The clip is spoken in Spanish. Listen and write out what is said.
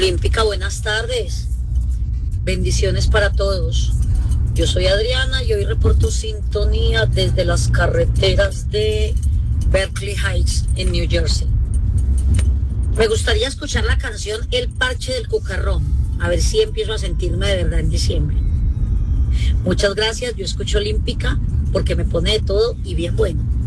Olímpica, buenas tardes. Bendiciones para todos. Yo soy Adriana y hoy reporto sintonía desde las carreteras de Berkeley Heights en New Jersey. Me gustaría escuchar la canción El Parche del Cucarrón, a ver si empiezo a sentirme de verdad en diciembre. Muchas gracias, yo escucho Olímpica porque me pone de todo y bien bueno.